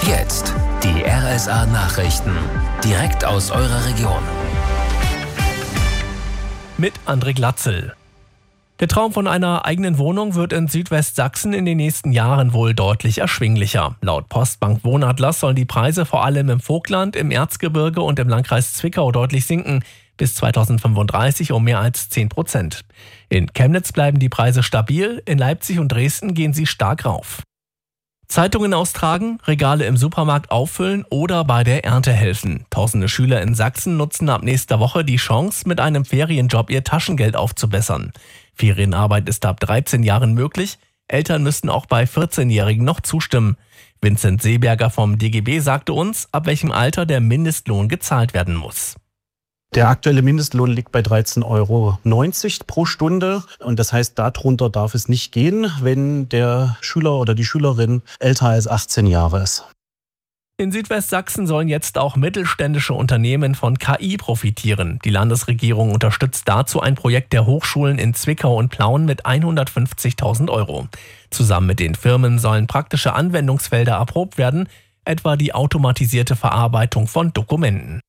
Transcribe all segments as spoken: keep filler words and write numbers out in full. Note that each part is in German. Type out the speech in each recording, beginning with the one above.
Jetzt die R S A-Nachrichten. Direkt aus eurer Region. Mit André Glatzel. Der Traum von einer eigenen Wohnung wird in Südwestsachsen in den nächsten Jahren wohl deutlich erschwinglicher. Laut Postbank Wohnatlas sollen die Preise vor allem im Vogtland, im Erzgebirge und im Landkreis Zwickau deutlich sinken, bis zweitausendfünfunddreißig um mehr als zehn Prozent. In Chemnitz bleiben die Preise stabil, in Leipzig und Dresden gehen sie stark rauf. Zeitungen austragen, Regale im Supermarkt auffüllen oder bei der Ernte helfen. Tausende Schüler in Sachsen nutzen ab nächster Woche die Chance, mit einem Ferienjob ihr Taschengeld aufzubessern. Ferienarbeit ist ab dreizehn Jahren möglich. Eltern müssten auch bei vierzehnjährigen noch zustimmen. Vincent Seeberger vom D G B sagte uns, ab welchem Alter der Mindestlohn gezahlt werden muss. Der aktuelle Mindestlohn liegt bei dreizehn Euro neunzig pro Stunde und das heißt, darunter darf es nicht gehen, wenn der Schüler oder die Schülerin älter als achtzehn Jahre ist. In Südwestsachsen sollen jetzt auch mittelständische Unternehmen von K I profitieren. Die Landesregierung unterstützt dazu ein Projekt der Hochschulen in Zwickau und Plauen mit hundertfünfzigtausend Euro. Zusammen mit den Firmen sollen praktische Anwendungsfelder erprobt werden, etwa die automatisierte Verarbeitung von Dokumenten.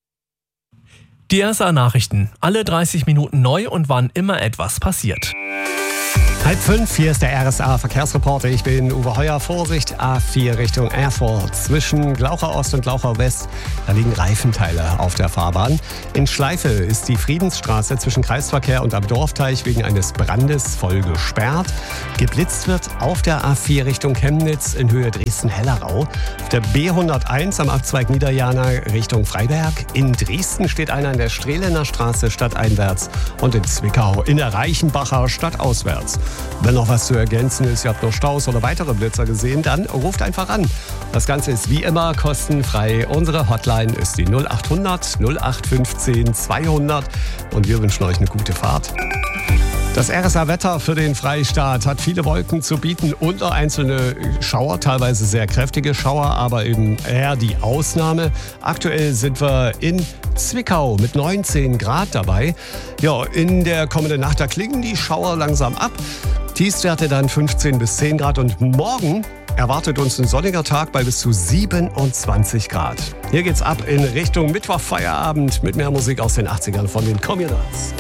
Die R S A-Nachrichten, alle dreißig Minuten neu und wann immer etwas passiert. Halb fünf, hier ist der R S A-Verkehrsreporter. Ich bin Uwe Heuer. Vorsicht, A vier Richtung Erfurt. Zwischen Glauchau Ost und Glauchau West, da liegen Reifenteile auf der Fahrbahn. In Schleife ist die Friedensstraße zwischen Kreisverkehr und am Dorfteich wegen eines Brandes voll gesperrt. Geblitzt wird auf der A vier Richtung Chemnitz in Höhe Dresden-Hellerau. Auf der B hunderteins am Abzweig Niederjana Richtung Freiberg. In Dresden steht einer an der Strehlener Straße stadteinwärts und in Zwickau in der Reichenbacher stadtauswärts. Wenn noch was zu ergänzen ist, ihr habt noch Staus oder weitere Blitzer gesehen, dann ruft einfach an. Das Ganze ist wie immer kostenfrei. Unsere Hotline ist die null acht hundert null acht fünfzehn zweihundert und wir wünschen euch eine gute Fahrt. Das R S A-Wetter für den Freistaat hat viele Wolken zu bieten und einzelne Schauer, teilweise sehr kräftige Schauer, aber eben eher die Ausnahme. Aktuell sind wir in Zwickau mit neunzehn Grad dabei. Ja, in der kommenden Nacht, da klingen die Schauer langsam ab. Tiefstwerte dann fünfzehn bis zehn Grad und morgen erwartet uns ein sonniger Tag bei bis zu siebenundzwanzig Grad. Hier geht's ab in Richtung Mittwochfeierabend mit mehr Musik aus den achtzigern von den Communards.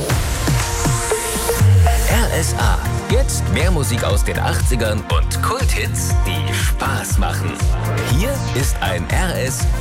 R S A. Jetzt mehr Musik aus den achtzigern und Kulthits, die Spaß machen. Hier ist ein R S